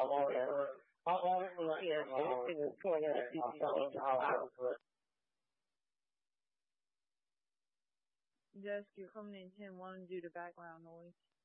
Jessica, you're coming in 10. Want to do the background noise.